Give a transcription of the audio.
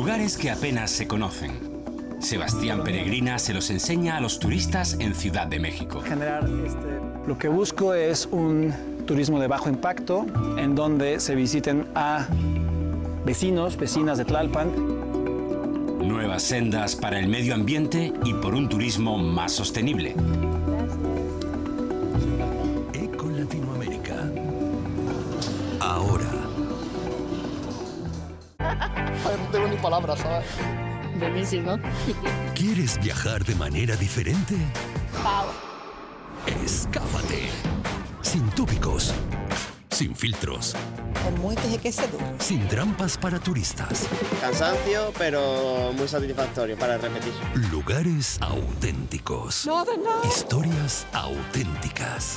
Lugares que apenas se conocen. Sebastián Peregrina se los enseña a los turistas en Ciudad de México. Lo que busco es un turismo de bajo impacto, en donde se visiten a vecinos, vecinas de Tlalpan. Nuevas sendas para el medio ambiente y por un turismo más sostenible. Eco Latinoamérica. Ahora. No tengo ni palabras, ¿sabes? Buenísimo. ¿Quieres viajar de manera diferente? Pau. Escápate. Sin tópicos. Sin filtros. Con muy enriquecedor. Sin trampas para turistas. Cansancio, pero muy satisfactorio para repetir. Lugares auténticos. No, de nada. Historias auténticas.